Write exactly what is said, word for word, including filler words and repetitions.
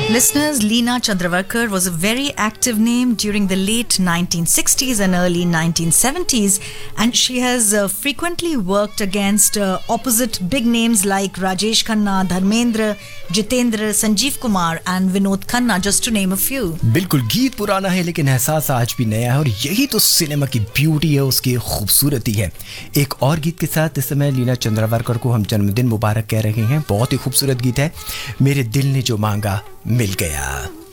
Listeners, Leena Chandravarkar was a very active name during the late nineteen sixties and early nineteen seventies, and she has uh, frequently worked against uh, opposite big names like Rajesh Khanna, Dharmendra, Jitendra, Sanjeev Kumar and Vinod Khanna, just to name a few. बिल्कुल, गीत पुराना है लेकिन एहसास आज भी नया है और यही तो सिनेमा की ब्यूटी है, उसकी खूबसूरती है। एक और गीत के साथ इस समय लीना चंद्रावरकर को हम जन्मदिन मुबारक कह रहे हैं। बहुत ही खूबसूरत गीत है, मेरे दिल ने जो मांगा मिल गया।